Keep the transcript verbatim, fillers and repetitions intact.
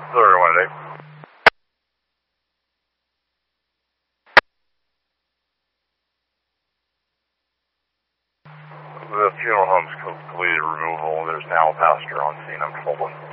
thirty-one, Dave. The funeral home's completed removal. There's now a pastor on scene, I'm told.